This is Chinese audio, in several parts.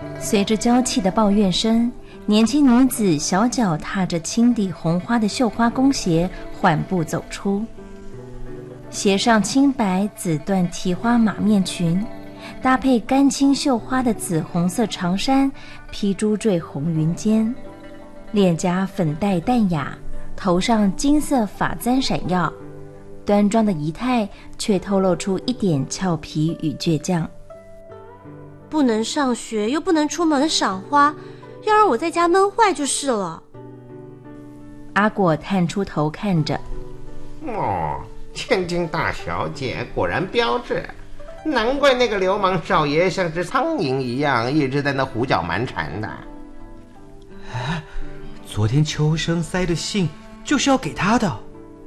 随着娇气的抱怨声，年轻女子小脚踏着青底红花的绣花弓鞋缓步走出，鞋上青白紫缎提花马面裙，搭配干青绣花的紫红色长衫，披珠坠红云间，脸颊粉黛淡雅，头上金色发簪闪耀，端庄的仪态却透露出一点俏皮与倔强。 不能上学又不能出门赏花，要让我在家闷坏就是了。 阿果探出头看着， 千金大小姐果然标致，难怪那个流氓少爷像只苍蝇一样一直在那胡搅蛮缠的。 昨天秋生塞的信就是要给他的。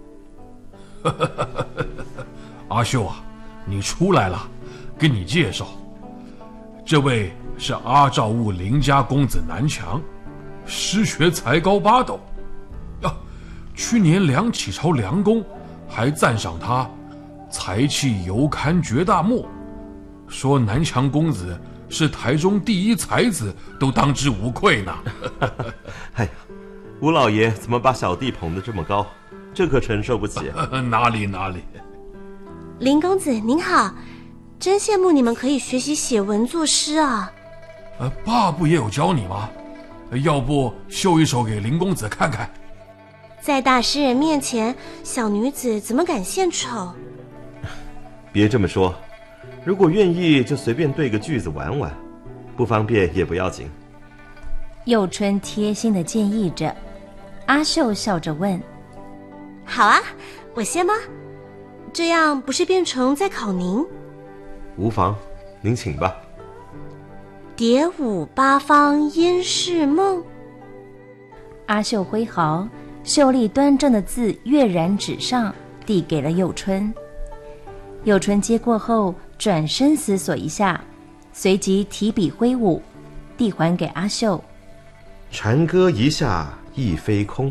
阿秀啊，你出来了，给你介绍，这位是阿照务邻家公子南强，诗学才高八斗呀。去年梁启超梁公还赞赏他才气尤堪绝大漠，说南强公子是台中第一才子，都当之无愧呢。 哎呀，吴老爷怎么把小弟捧得这么高？这可承受不起。 哪里。 林公子您好，真羡慕你们可以学习写文作诗啊。 爸不也有教你吗？要不绣一首给林公子看看？ 在大诗人面前，小女子怎么敢献丑？ 别这么说，如果愿意就随便对个句子玩玩，不方便也不要紧。 佑春贴心地建议着。阿秀笑着问： 好啊，我先吗？这样不是变成在考您？ 无妨，您请吧。 蝶舞八方烟是梦。 阿秀挥毫，秀丽端正的字跃然纸上，递给了佑春。佑春接过后，转身思索一下，随即提笔挥舞，递还给阿秀。 蝉歌一下亦飞空。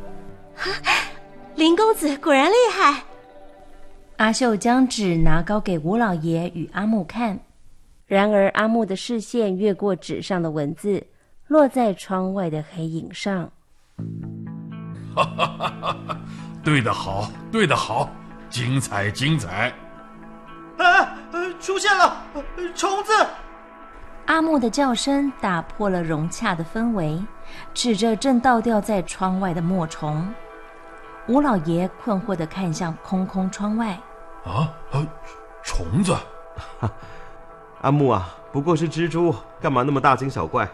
林公子果然厉害。 阿秀将纸拿高给吴老爷与阿木看，然而阿木的视线越过纸上的文字，落在窗外的黑影上。 对得好，对得好，精彩精彩。 出现了虫子！ 阿木的叫声打破了融洽的氛围，指着正倒吊在窗外的墨虫。吴老爷困惑地看向空空窗外。 虫子？ 阿木啊，不过是蜘蛛，干嘛那么大惊小怪？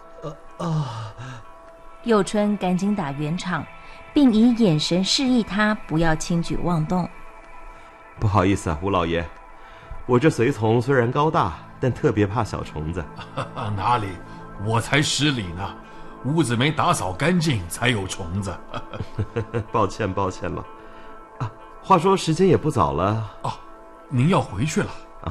佑春赶紧打圆场，并以眼神示意他不要轻举妄动。 不好意思啊，吴老爷，我这随从虽然高大，但特别怕小虫子。 哪里，我才失礼呢，屋子没打扫干净才有虫子。 抱歉了。话说时间也不早了。 您要回去了？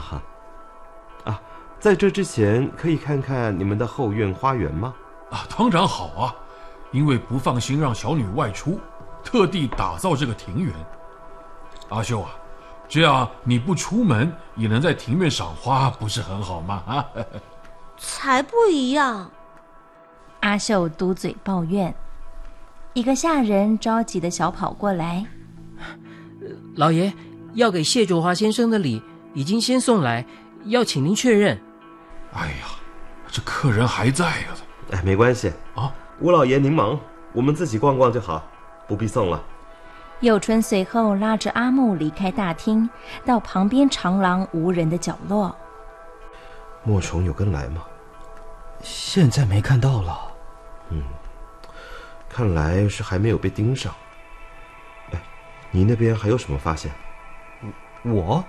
在这之前可以看看你们的后院花园吗？ 当然好啊，因为不放心让小女外出，特地打造这个庭园。阿秀啊，这样你不出门也能在庭院赏花，不是很好吗？ 才不一样。 阿秀嘟嘴抱怨。一个下人着急地小跑过来： 老爷，要给谢卓华先生的礼已经先送来，要请您确认。 哎呀，这客人还在呀。 没关系吴老爷您忙，我们自己逛逛就好，不必送了。 佑春随后拉着阿木离开大厅，到旁边长廊无人的角落。 墨虫有跟来吗？ 现在没看到了。 看来是还没有被盯上。你那边还有什么发现？ 我？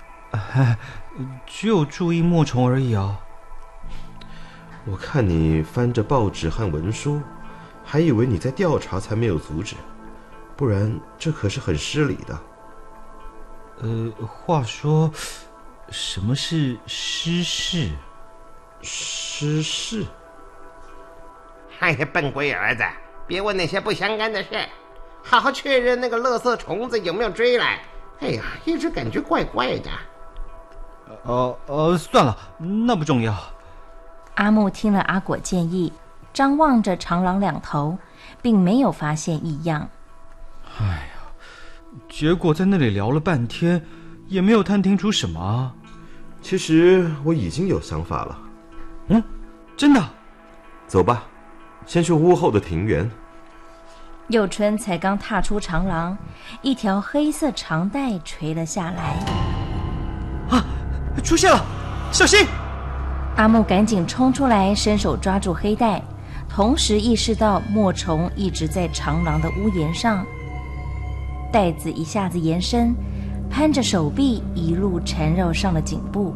只有注意墨虫而已啊。 我看你翻着报纸和文书，还以为你在调查才没有阻止，不然这可是很失礼的。 话说，什么是失事？ 失事？ 哎呀，笨龟儿子，别问那些不相干的事，好好确认那个垃圾虫子有没有追来。哎呀，一直感觉怪怪的。 算了，那不重要。 阿木听了阿果建议，张望着长廊两头，并没有发现异样。 哎呀，结果在那里聊了半天，也没有探听出什么啊。 其实我已经有想法了。 真的？ 走吧，先去屋后的庭园。 佑春才刚踏出长廊，一条黑色长带垂了下来。 啊，出现了，小心！ 阿木赶紧冲出来，伸手抓住黑带，同时意识到墨虫一直在长廊的屋檐上。带子一下子延伸，攀着手臂一路缠绕上了颈部。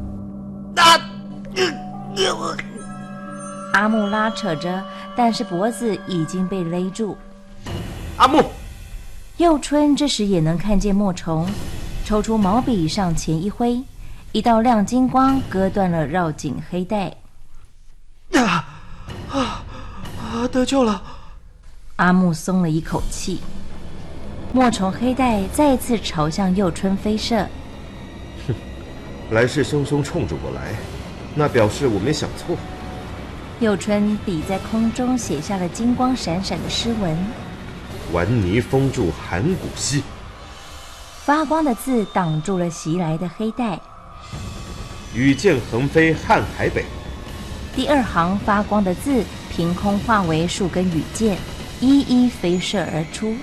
阿木拉扯着，但是脖子已经被勒住。 阿木！ 佑春这时也能看见墨虫，抽出毛笔上前一挥，一道亮金光割断了绕颈黑带。 得救了！ 阿木松了一口气。墨虫黑带再次朝向佑春飞射。 来势汹汹冲着我来，那表示我没想错。 佑春笔在空中写下了金光闪闪的诗文： 顽泥封住函谷溪。 发光的字挡住了袭来的黑带。 羽箭横飞瀚海北。 第二行发光的字凭空化为数根羽箭，一一飞射而出。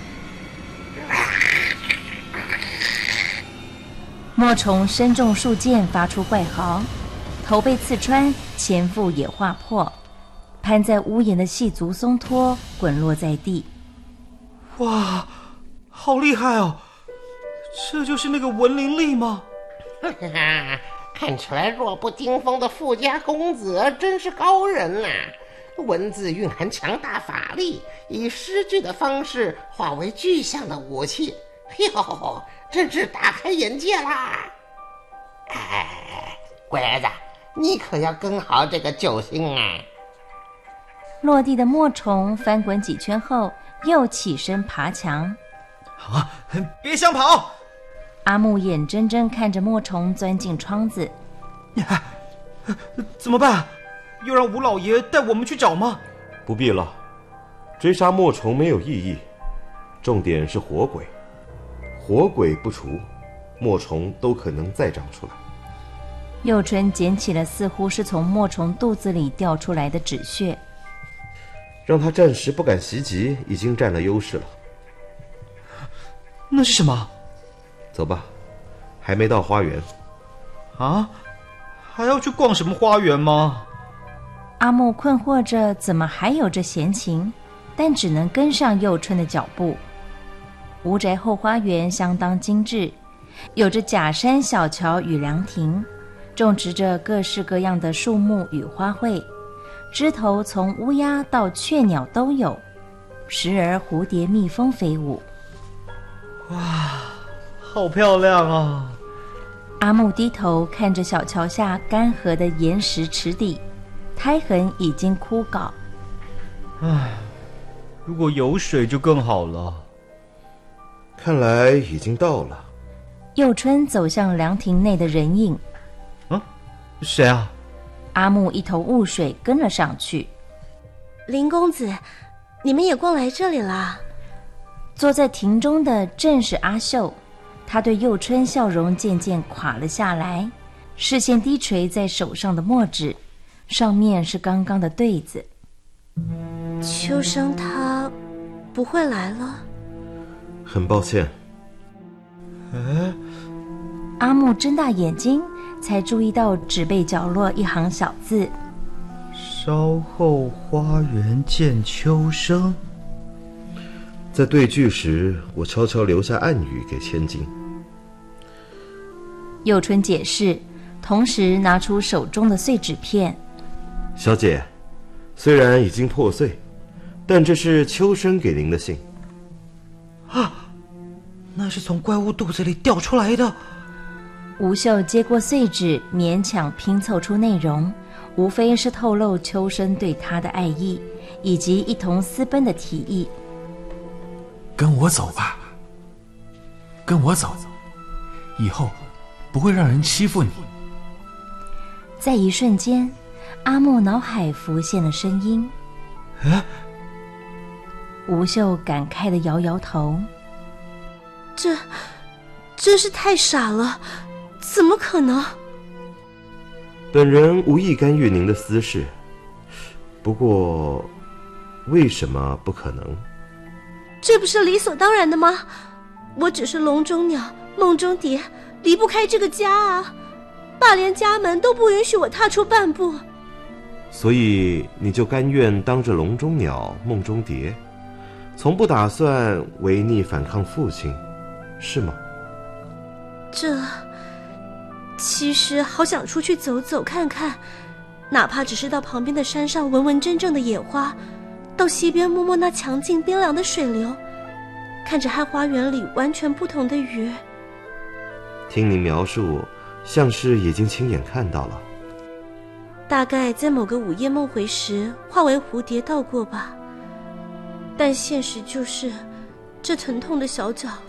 墨虫身中数箭，发出怪嚎，头被刺穿，前腹也划破，攀在屋檐的细足松脱，滚落在地。 哇，好厉害哦！这就是那个文灵力吗？ 看起来弱不禁风的富家公子真是高人啊！文字蕴含强大法力，以诗句的方式化为具象的武器，哟，真是大开眼界啦！哎，乖儿子，你可要跟好这个救星啊！ 落地的墨虫翻滚几圈后，又起身爬墙。 别想跑！ 阿木眼睁睁看着墨虫钻进窗子。 怎么办？又让吴老爷带我们去找吗？ 不必了，追杀墨虫没有意义，重点是活鬼。活鬼不除，墨虫都可能再长出来。 佑春捡起了似乎是从墨虫肚子里掉出来的纸屑。 让他暂时不敢袭击，已经占了优势了。 那是什么？ 走吧，还没到花园。 啊？还要去逛什么花园吗？ 阿木困惑着，怎么还有这闲情，但只能跟上佑春的脚步。吴宅后花园相当精致，有着假山小桥与凉亭，种植着各式各样的树木与花卉，枝头从乌鸦到雀鸟都有，时而蝴蝶蜜蜂飞舞。 哇，好漂亮啊！ 阿木低头看着小桥下干涸的岩石池底，苔痕已经枯槁。 唉，如果有水就更好了。 看来已经到了。 佑春走向凉亭内的人影。 谁啊？ 阿木一头雾水跟了上去。 林公子，你们也逛来这里啦？ 坐在亭中的正是阿秀，他对佑春笑容渐渐垮了下来，视线低垂在手上的墨纸，上面是刚刚的对子。 秋生他不会来了？ 很抱歉。 阿木睁大眼睛，才注意到纸背角落一行小字： 稍后花园见秋生。 在对句时，我悄悄留下暗语给千金。 佑春解释，同时拿出手中的碎纸片。 小姐，虽然已经破碎，但这是秋生给您的信。 那是从怪物肚子里掉出来的。 吴秀接过碎纸，勉强拼凑出内容，无非是透露秋生对他的爱意，以及一同私奔的提议。 跟我走吧，跟我走，以后不会让人欺负你。 在一瞬间， 阿木脑海浮现了声音。吴秀感慨地摇摇头， 这真是太傻了，怎么可能？ 本人无意干预您的私事，不过为什么不可能？ 这不是理所当然的吗？我只是笼中鸟，梦中蝶，离不开这个家啊！爸连家门都不允许我踏出半步。 所以你就甘愿当着笼中鸟，梦中蝶，从不打算违逆反抗父亲，是吗？ 其实好想出去走走看看，哪怕只是到旁边的山上闻闻真正的野花，到溪边摸摸那强劲冰凉的水流，看着和花园里完全不同的鱼。 听您描述，像是已经亲眼看到了。 大概在某个午夜梦回时化为蝴蝶到过吧，但现实就是这疼痛的小脚